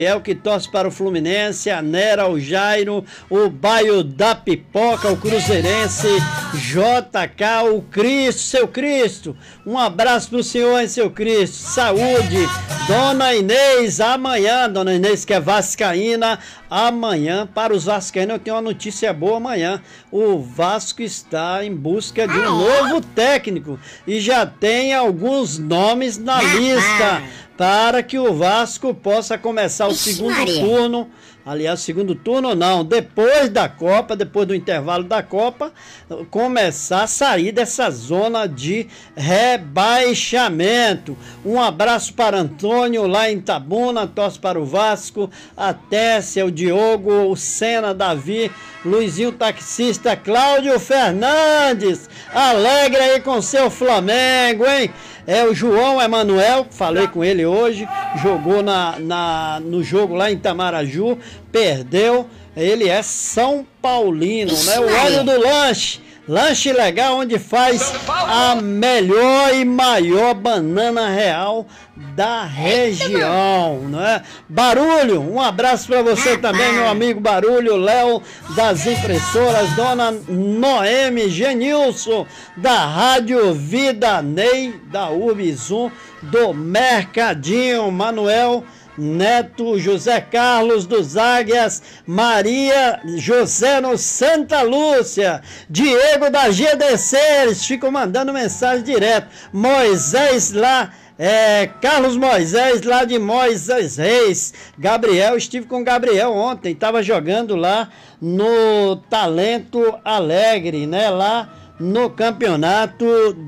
que torce para o Fluminense, a Nera, o Jairo, o Baio da Pipoca, o Cruzeirense, JK, o Cristo, seu Cristo. Um abraço pro senhor, hein, seu Cristo. Saúde. Dona Inês, amanhã, Dona Inês que é vascaína, amanhã, para os vascaínos, eu tenho uma notícia boa amanhã. O Vasco está em busca de um novo técnico e já tem alguns nomes na lista para que o Vasco possa começar o segundo turno. Aliás, segundo turno não, depois da Copa, depois do intervalo da Copa, começar a sair dessa zona de rebaixamento. Um abraço para Antônio lá em Itabuna, torce para o Vasco, a Tessia, o Diogo, o Senna, Davi, Luizinho taxista, Cláudio Fernandes, alegre aí com seu Flamengo, hein? É o João Emanuel, falei com ele hoje, jogou no jogo lá em Itamaraju, perdeu, ele é São Paulino, né? O óleo do lanche, lanche legal, onde faz a melhor e maior banana real da região, né? Barulho, um abraço para você também, meu amigo Barulho, Léo das impressoras, Dona Noemi Genilson da Rádio Vida, Ney da Urbizum, do Mercadinho, Manuel Neto, José Carlos dos Águias, Maria José no Santa Lúcia, Diego da GDC, eles ficam mandando mensagem direto, Moisés lá, Carlos Moisés lá de Moisés Reis, Gabriel, estive com o Gabriel ontem, estava jogando lá no Talento Alegre, né, lá no campeonato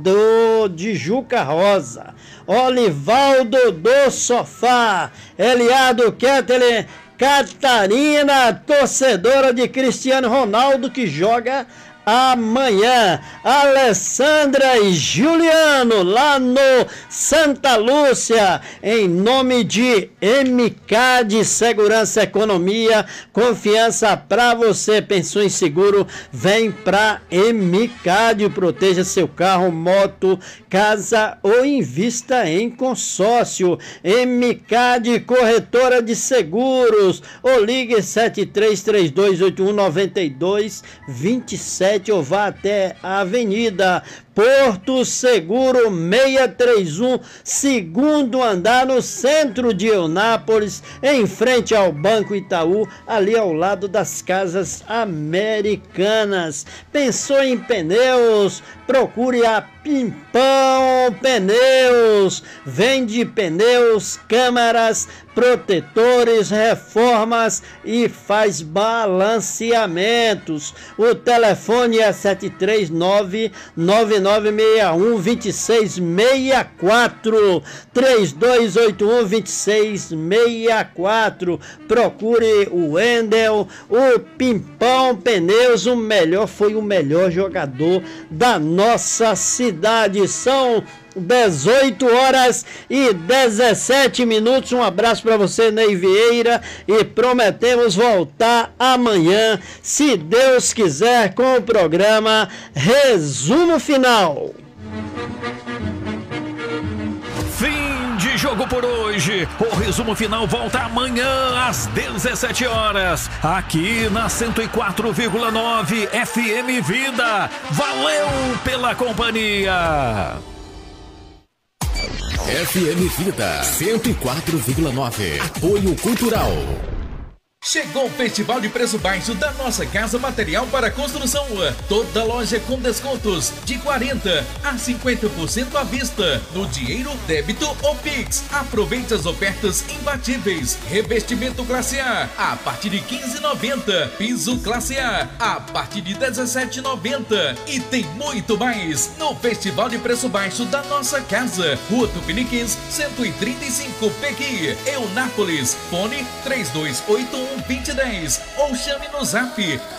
de Juca Rosa. Olivaldo do Sofá, Eliado Kettler, Catarina, torcedora de Cristiano Ronaldo que joga amanhã, Alessandra e Juliano lá no Santa Lúcia, em nome de MK de Segurança e Economia, confiança pra você, pensões seguro, vem pra MK de proteja seu carro, moto, casa ou invista em consórcio. MK de Corretora de Seguros, ou ligue 7332819227 ou vá até a Avenida Porto Seguro 631, segundo andar, no centro de Eunápolis, em frente ao Banco Itaú, ali ao lado das Casas Americanas. Pensou em pneus? Procure a Pimpão Pneus. Vende pneus, câmaras, protetores, reformas e faz balanceamentos. O telefone é 739-9961-2664, 3281-2664. Procure o Wendel, o Pimpão Pneus, foi o melhor jogador da nossa cidade. São 18 horas e 17 minutos. Um abraço para você, Ney Vieira, e prometemos voltar amanhã, se Deus quiser, com o programa Resumo Final. Fim de jogo por hoje. O Resumo Final volta amanhã às 17 horas, aqui na 104,9 FM Vida. Valeu pela companhia. FM Vida 104,9. Apoio Cultural. Chegou o Festival de Preço Baixo da Nossa Casa Material para Construção. Toda loja com descontos de 40% a 50% à vista, no dinheiro, débito ou Pix. Aproveite as ofertas imbatíveis. Revestimento classe A partir de R$ 15,90. Piso classe A partir de R$ 17,90. E tem muito mais no Festival de Preço Baixo da Nossa Casa. Rua Tupiniquins, 135, Pequi, Eunápolis. Fone 3281-2010 ou chame no zap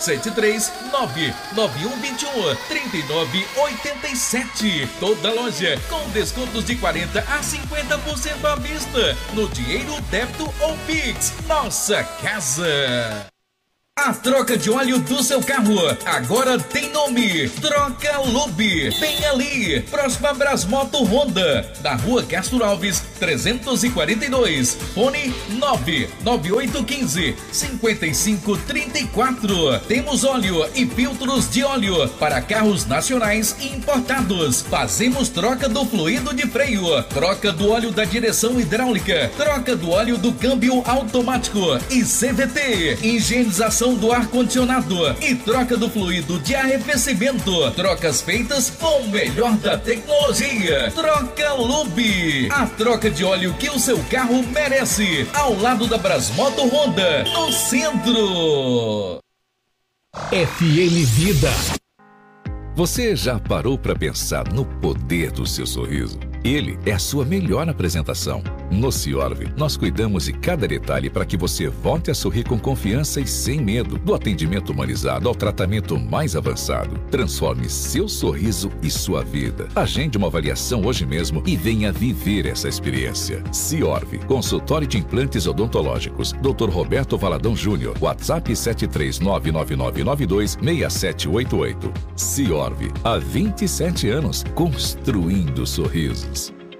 739-9121-3987. Toda loja com descontos de 40% a 50% à vista, no dinheiro, débito ou Pix. Nossa Casa. A troca de óleo do seu carro agora tem nome: Troca Lube. Vem ali, próxima Brasmoto Honda, na Rua Castro Alves 342, fone 99815-5534. Temos óleo e filtros de óleo para carros nacionais e importados. Fazemos troca do fluido de freio, troca do óleo da direção hidráulica, troca do óleo do câmbio automático e CVT, higienização do ar-condicionado e troca do fluido de arrefecimento. Trocas feitas com o melhor da tecnologia. Troca Lube, a troca de óleo que o seu carro merece, ao lado da Brasmoto Honda, no centro. FM Vida. Você já parou para pensar no poder do seu sorriso? Ele é a sua melhor apresentação. No Ciorve, nós cuidamos de cada detalhe para que você volte a sorrir com confiança e sem medo. Do atendimento humanizado ao tratamento mais avançado. Transforme seu sorriso e sua vida. Agende uma avaliação hoje mesmo e venha viver essa experiência. Ciorve, consultório de implantes odontológicos. Dr. Roberto Valadão Júnior. WhatsApp 73999926788. Ciorve, há 27 anos, construindo sorrisos.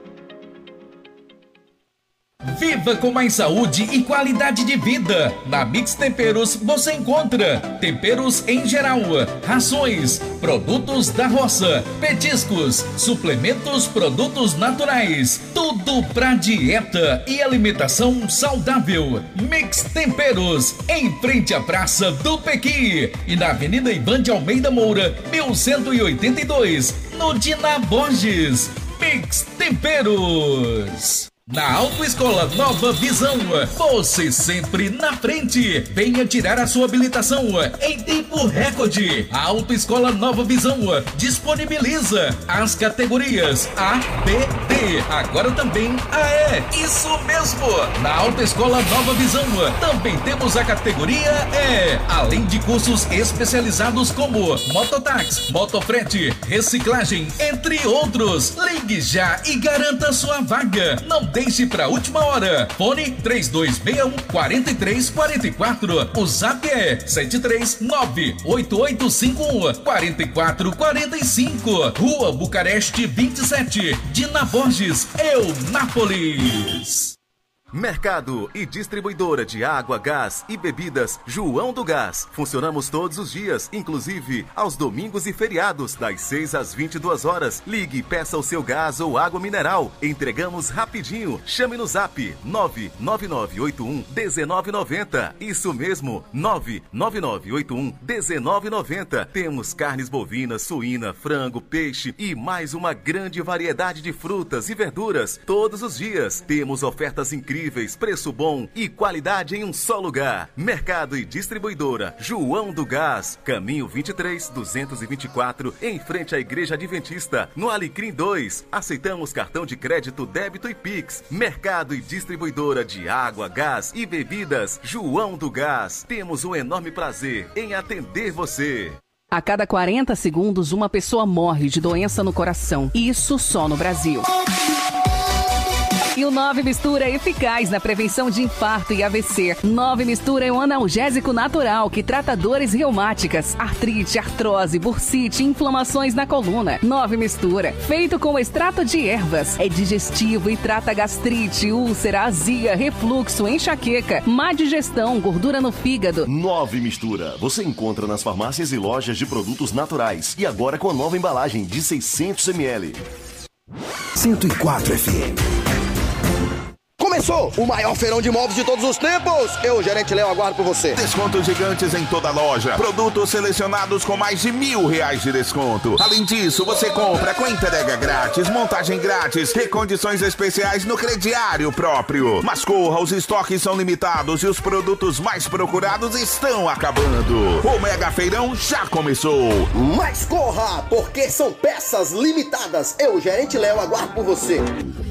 Viva com mais saúde e qualidade de vida. Na Mix Temperos você encontra temperos em geral, rações, produtos da roça, petiscos, suplementos, produtos naturais. Tudo pra dieta e alimentação saudável. Mix Temperos, em frente à Praça do Pequi e na Avenida Ivan de Almeida Moura, 1182, no Dina Borges. Mix Temperos. Na Autoescola Nova Visão, você sempre na frente. Venha tirar a sua habilitação em tempo recorde. A Autoescola Nova Visão disponibiliza as categorias A, B, D, agora também AE. Isso mesmo! Na Autoescola Nova Visão também temos a categoria E, além de cursos especializados como mototáxi, motofrete, reciclagem, entre outros. Ligue já e garanta sua vaga. Não deixe para a última hora. Fone 3261-4344. O zap é 7398851-4445. Rua Bucareste 27, Dina Borges, Eunápolis. Mercado e distribuidora de água, gás e bebidas João do Gás. Funcionamos todos os dias, inclusive aos domingos e feriados, das 6 às 22 horas. Ligue e peça o seu gás ou água mineral. Entregamos rapidinho. Chame no zap 99981-1990. Isso mesmo, 99981-1990. Temos carnes bovinas, suína, frango, peixe e mais uma grande variedade de frutas e verduras todos os dias. Temos ofertas incríveis, preço bom e qualidade em um só lugar. Mercado e distribuidora João do Gás, caminho 23-224, em frente à Igreja Adventista, no Alecrim 2. Aceitamos cartão de crédito, débito e Pix. Mercado e distribuidora de água, gás e bebidas João do Gás. Temos um enorme prazer em atender você. A cada 40 segundos, uma pessoa morre de doença no coração. Isso só no Brasil. E o 9 Mistura é eficaz na prevenção de infarto e AVC. 9 Mistura é um analgésico natural que trata dores reumáticas, artrite, artrose, bursite, inflamações na coluna. 9 Mistura, feito com extrato de ervas, é digestivo e trata gastrite, úlcera, azia, refluxo, enxaqueca, má digestão, gordura no fígado. 9 Mistura, você encontra nas farmácias e lojas de produtos naturais. E agora com a nova embalagem de 600 ml. 104 FM. Começou o maior feirão de móveis de todos os tempos. Eu, gerente Léo, aguardo por você. Descontos gigantes em toda a loja. Produtos selecionados com mais de R$1.000 de desconto. Além disso, você compra com entrega grátis, montagem grátis, recondições especiais no crediário próprio. Mas corra, os estoques são limitados e os produtos mais procurados estão acabando. O mega feirão já começou. Mas corra, porque são peças limitadas. Eu, gerente Léo, aguardo por você.